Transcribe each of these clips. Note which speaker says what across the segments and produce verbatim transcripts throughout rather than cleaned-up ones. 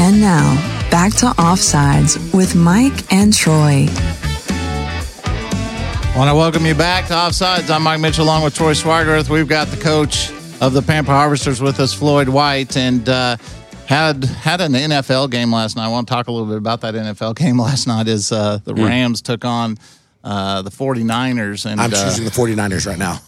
Speaker 1: And now, back to Offsides with Mike and Troy.
Speaker 2: I want to welcome you back to Offsides. I'm Mike Mitchell along with Troy Swigerth. We've got the coach of the Pampa Harvesters with us, Floyd White, and uh, had had an N F L game last night. I want to talk a little bit about that N F L game last night as uh, the Rams mm. took on uh, the 49ers. And,
Speaker 3: I'm
Speaker 2: uh,
Speaker 3: choosing the 49ers right now.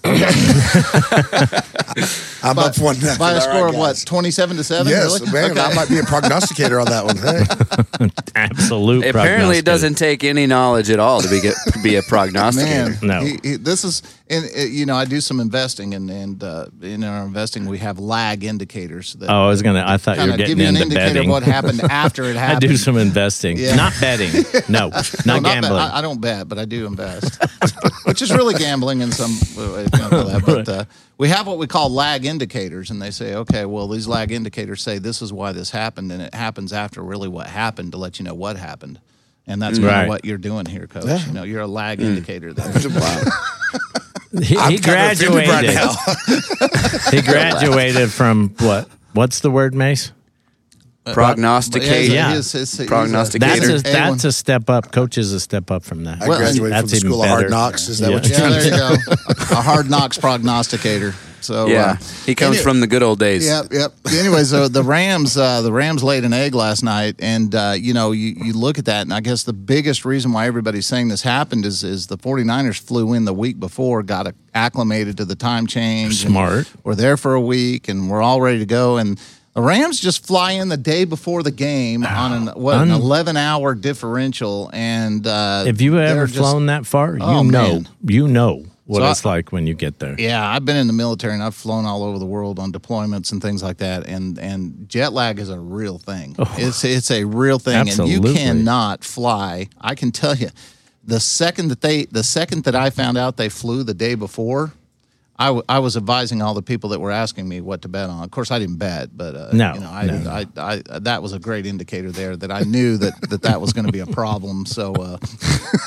Speaker 3: I'm
Speaker 2: by,
Speaker 3: up one.
Speaker 2: By a score right, of what, twenty-seven to seven?
Speaker 3: Yes,
Speaker 2: really?
Speaker 3: man. Okay. I might be a prognosticator on that one. Hey.
Speaker 4: Absolute.
Speaker 5: Apparently, it doesn't take any knowledge at all to be get, be a prognosticator.
Speaker 2: Man,
Speaker 4: no.
Speaker 2: He, he, this is, and uh, you know, I do some investing, and and uh, in our investing, we have lag indicators. That,
Speaker 4: oh, I was gonna. I thought you were getting
Speaker 2: give you
Speaker 4: into
Speaker 2: an indicator
Speaker 4: betting.
Speaker 2: Of what happened after it happened.
Speaker 4: I do some investing,
Speaker 2: yeah.
Speaker 4: not betting. No, not
Speaker 2: no,
Speaker 4: gambling.
Speaker 2: Not I, I don't bet, but I do invest, which is really gambling in some way. You know, that. But uh, we have what we call lag indicators, and they say, okay, well, these lag indicators say this is why this happened, and it happens after really what happened to let you know what happened. And that's kind
Speaker 4: right.
Speaker 2: of what you're doing here, Coach. Yeah. You know, you're a lag mm. indicator there.
Speaker 3: Wow.
Speaker 4: He, he graduated.
Speaker 3: Right now.
Speaker 4: He graduated from what? What's the word, Mace?
Speaker 5: Prognosticator.
Speaker 2: Yeah,
Speaker 4: yeah.
Speaker 2: He's, he's, he's
Speaker 5: prognosticator.
Speaker 4: That's a, that's a step up. Coach is a step up from that.
Speaker 3: I graduated
Speaker 4: that's
Speaker 3: from the School of Hard Knocks. Is that
Speaker 4: yeah.
Speaker 3: what you're
Speaker 2: yeah,
Speaker 3: trying
Speaker 2: there
Speaker 3: to
Speaker 2: you go. A Hard Knocks prognosticator. So
Speaker 5: yeah,
Speaker 2: uh,
Speaker 5: he comes
Speaker 2: it,
Speaker 5: from the good old days.
Speaker 2: Yep, yep. Anyways, uh, the Rams, uh, the Rams laid an egg last night, and uh, you know, you, you look at that, and I guess the biggest reason why everybody's saying this happened is is the 49ers flew in the week before, got acclimated to the time change.
Speaker 4: Smart.
Speaker 2: We're there for a week, and we're all ready to go, and the Rams just fly in the day before the game on an what an eleven hour differential, and uh,
Speaker 4: have you ever
Speaker 2: just,
Speaker 4: flown that far?
Speaker 2: Oh,
Speaker 4: you know,
Speaker 2: man.
Speaker 4: you know what
Speaker 2: so
Speaker 4: it's I, like when you get there.
Speaker 2: Yeah, I've been in the military and I've flown all over the world on deployments and things like that, and and jet lag is a real thing. Oh, it's it's a real thing,
Speaker 4: absolutely.
Speaker 2: And you cannot fly. I can tell you, the second that they the second that I found out they flew the day before. I, w- I was advising all the people that were asking me what to bet on. Of course, I didn't bet, but uh,
Speaker 4: no,
Speaker 2: you know, I,
Speaker 4: no.
Speaker 2: I, I, I, that was a great indicator there that I knew that that, that was going to be a problem. So, uh,